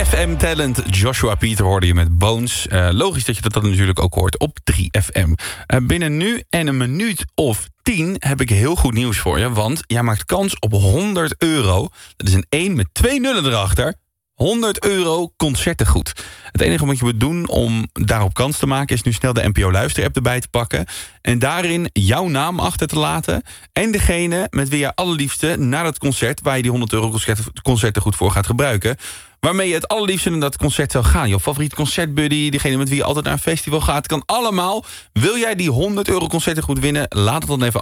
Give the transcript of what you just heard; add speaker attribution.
Speaker 1: 3FM-talent Joshua Peter hoorde je met Bones. Logisch dat je dat natuurlijk ook hoort op 3FM. Binnen nu en een minuut of 10 heb ik heel goed nieuws voor je. Want jij maakt kans op €100. Dat is een 1 met 2 nullen erachter. €100 concertengoed. Het enige wat je moet doen om daarop kans te maken is nu snel de NPO Luister-app erbij te pakken en daarin jouw naam achter te laten en degene met wie je allerliefste naar het concert waar je die €100 concertengoed voor gaat gebruiken, waarmee je het allerliefste naar dat concert zou gaan. Je favoriete concertbuddy, degene met wie je altijd naar een festival gaat, kan allemaal. Wil jij die €100 concertengoed winnen? Laat het dan even